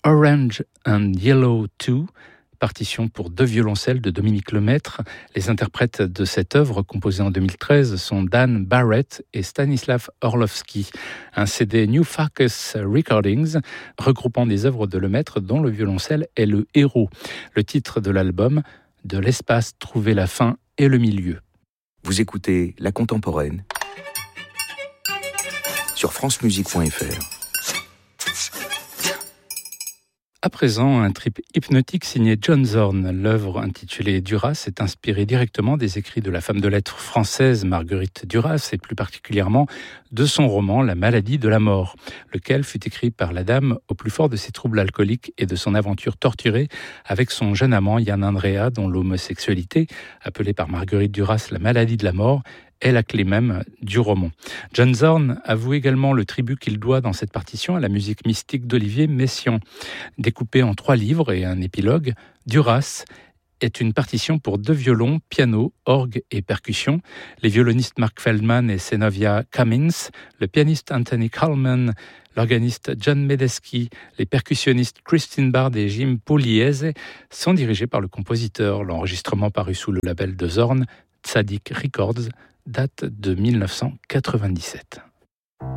Orange and Yellow 2, partition pour 2 violoncelles de Dominique Lemaître. Les interprètes de cette œuvre, composée en 2013, sont Dan Barrett et Stanislav Orlovsky. Un CD New Focus Recordings, regroupant des œuvres de Lemaître dont le violoncelle est le héros. Le titre de l'album, De l'espace, trouver la fin et le milieu. Vous écoutez La Contemporaine sur francemusique.fr. À présent, un trip hypnotique signé John Zorn. L'œuvre intitulée Duras est inspirée directement des écrits de la femme de lettres française Marguerite Duras et plus particulièrement de son roman La maladie de la mort, lequel fut écrit par la dame au plus fort de ses troubles alcooliques et de son aventure torturée avec son jeune amant Yann Andrea, dont l'homosexualité, appelée par Marguerite Duras la maladie de la mort, est la clé même du roman. John Zorn avoue également le tribut qu'il doit dans cette partition à la musique mystique d'Olivier Messiaen. Découpée en 3 livres et un épilogue, Duras est une partition pour 2 violons, piano, orgue et percussion. Les violonistes Mark Feldman et Zenovia Cummings, le pianiste Anthony Coleman, l'organiste John Medeski, les percussionnistes Christine Bard et Jim Pugliese sont dirigés par le compositeur. L'enregistrement paru sous le label de Zorn, Tzadik Records, date de 1997.